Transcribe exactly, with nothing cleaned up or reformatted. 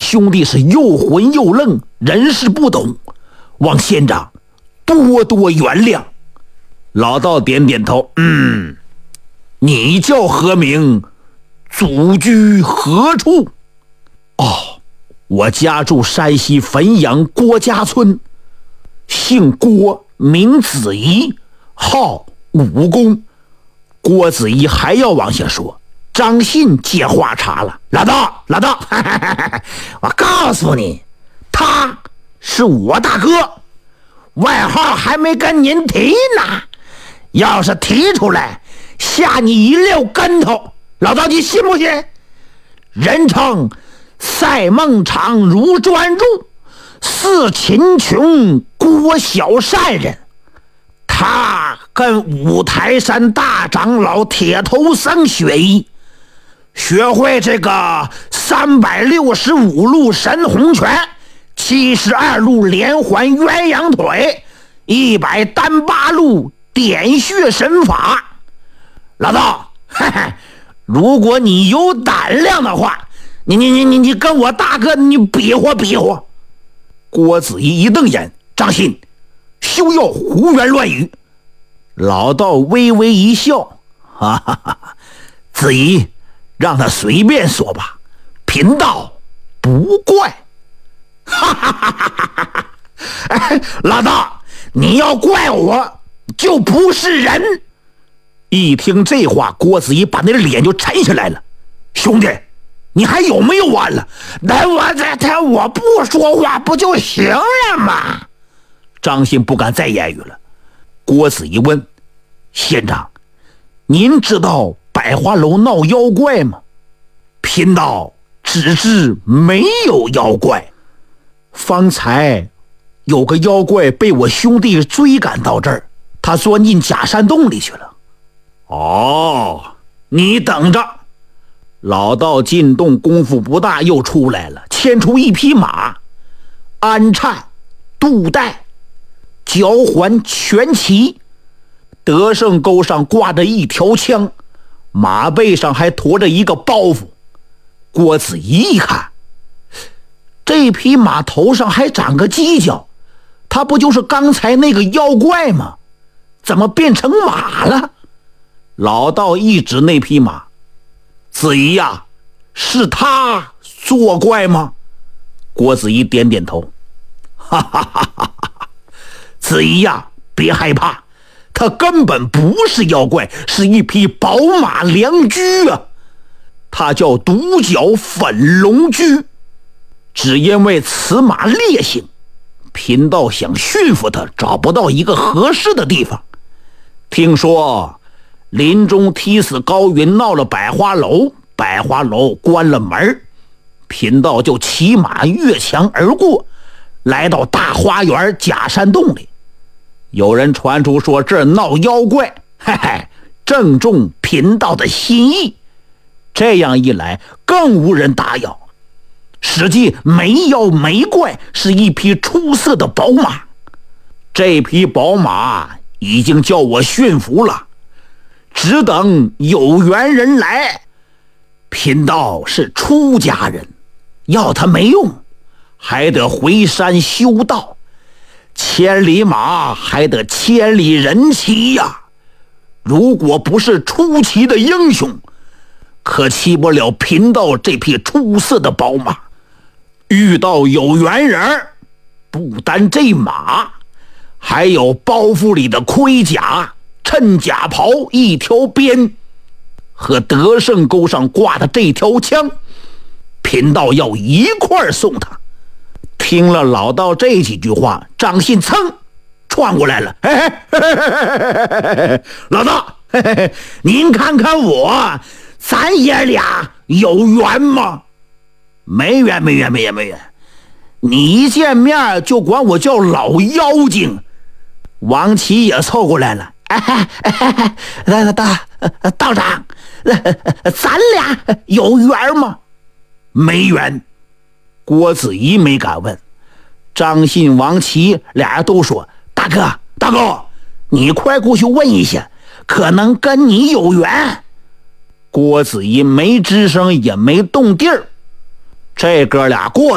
兄弟是又混又愣，人事不懂，望县长多多原谅。老道点点头，嗯，你叫何名？祖居何处？哦，我家住山西汾阳郭家村，姓郭，名子仪，号武功。郭子仪还要往下说，张信接话茬了，老道老道我告诉你，他是我大哥，外号还没跟您提呢，要是提出来吓你一溜跟头，老道你信不信？人称赛孟尝如专注，似秦琼郭小善人。他跟五台山大长老铁头僧学艺，学会这个三百六十五路神洪拳，七十二路连环鸳鸯腿，一百单八路点穴神法。老道，嘿嘿，如果你有胆量的话，你你你你你跟我大哥你比划比划。郭子仪一瞪眼，张信，休要胡言乱语。老道微微一笑，哈哈哈哈，子仪，让他随便说吧，贫道不怪。哈哈哈哈哈哈！哎，老道，你要怪我，就不是人。一听这话，郭子仪把那脸就沉下来了。兄弟，你还有没有完了？那我这他我不说话不就行了吗？张信不敢再言语了。郭子仪问：县长，您知道百花楼闹妖怪吗？贫道只知没有妖怪，方才有个妖怪被我兄弟追赶到这儿，他钻进假山洞里去了。哦，你等着，老道进洞功夫不大又出来了，牵出一匹马，鞍颤肚带脚环全齐，德胜钩上挂着一条枪，马背上还驮着一个包袱。郭子仪一看，这匹马头上还长个犄角，他不就是刚才那个妖怪吗？怎么变成马了？老道一指那匹马，子仪呀，是他作怪吗？郭子仪点点头，哈哈哈哈哈！子仪呀，别害怕，他根本不是妖怪，是一匹宝马良驹啊！它叫独角粉龙驹，只因为此马烈性，贫道想驯服它，找不到一个合适的地方。听说林中踢死高云闹了百花楼，百花楼关了门，贫道就骑马越墙而过，来到大花园假山洞里。有人传出说这儿闹妖怪，嘿嘿，正中贫道的心意。这样一来更无人打扰，实际没妖没怪，是一匹出色的宝马。这匹宝马已经叫我驯服了，只等有缘人来。贫道是出家人，要他没用，还得回山修道，千里马还得千里人骑呀。如果不是出奇的英雄，可骑不了贫道这匹出色的宝马。遇到有缘人，不单这马，还有包袱里的盔甲、衬甲袍、一条鞭和德胜钩上挂的这条枪，贫道要一块送他。听了老道这几句话，张信噌窜过来了，嘿嘿嘿嘿嘿嘿，老道，嘿嘿嘿，您看看我，咱爷俩有缘吗？没缘没缘没缘没缘，你一见面就管我叫老妖精。王琦也凑过来了，哎哎哎，大道长，咱俩有缘吗？没缘。郭子仪没敢问，张信、王琦俩人都说，大哥大哥，你快过去问一下，可能跟你有缘。郭子仪没吱声也没动地儿，这哥俩过